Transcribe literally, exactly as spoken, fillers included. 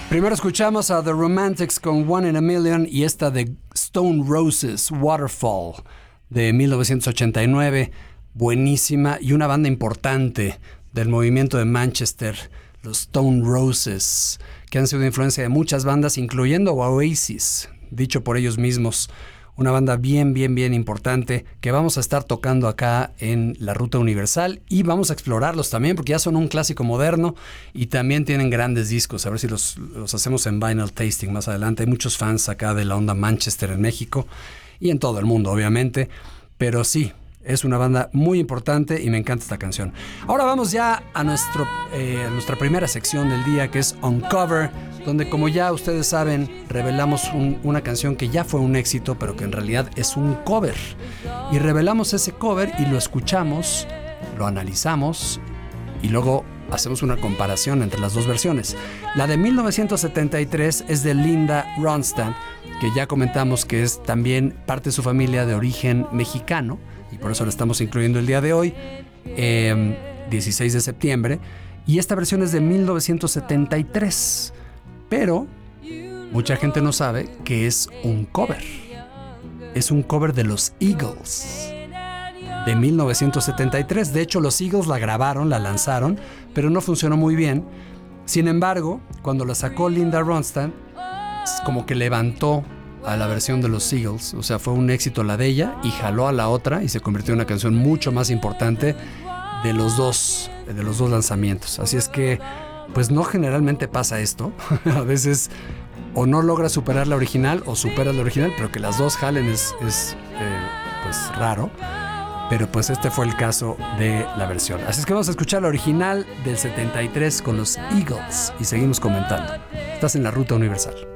Primero escuchamos a The Romantics con One in a Million y esta de Stone Roses, Waterfall, de mil novecientos ochenta y nueve. Buenísima y una banda importante del movimiento de Manchester, los Stone Roses, que han sido influencia de muchas bandas, incluyendo Oasis, dicho por ellos mismos. Una banda bien, bien, bien importante que vamos a estar tocando acá en la Ruta Universal y vamos a explorarlos también porque ya son un clásico moderno y también tienen grandes discos. A ver si los, los hacemos en Vinyl Tasting más adelante. Hay muchos fans acá de la onda Manchester en México y en todo el mundo, obviamente. Pero sí, es una banda muy importante y me encanta esta canción. Ahora vamos ya a, nuestro, eh, a nuestra primera sección del día, que es Uncover, donde, como ya ustedes saben, revelamos un, una canción que ya fue un éxito, pero que en realidad es un cover. Y revelamos ese cover y lo escuchamos, lo analizamos y luego hacemos una comparación entre las dos versiones. La de mil novecientos setenta y tres es de Linda Ronstadt, que ya comentamos que es también parte de su familia de origen mexicano, y por eso la estamos incluyendo el día de hoy, eh, dieciséis de septiembre, y esta versión es de mil novecientos setenta y tres, pero mucha gente no sabe que es un cover. Es un cover de los Eagles, de mil novecientos setenta y tres. De hecho, los Eagles la grabaron, la lanzaron, pero no funcionó muy bien. Sin embargo, cuando la sacó Linda Ronstadt, como que levantó a la versión de los Eagles, o sea, fue un éxito la de ella y jaló a la otra y se convirtió en una canción mucho más importante de los dos, de los dos lanzamientos. Así es que, pues no generalmente pasa esto. A veces o no logra superar la original o supera la original, pero que las dos jalen es, es eh, pues raro. Pero pues este fue el caso de la versión. Así es que vamos a escuchar la original del setenta y tres con los Eagles y seguimos comentando. Estás en la Ruta Universal.